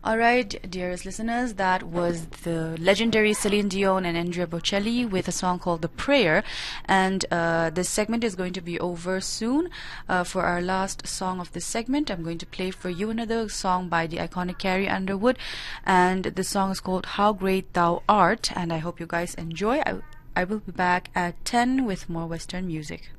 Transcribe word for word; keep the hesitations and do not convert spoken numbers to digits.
All right, dearest listeners, that was the legendary Celine Dion and Andrea Bocelli with a song called The Prayer. And uh, this segment is going to be over soon. Uh, for our last song of this segment, I'm going to play for you another song by the iconic Carrie Underwood. And the song is called How Great Thou Art. And I hope you guys enjoy. I, I will be back at ten with more Western music.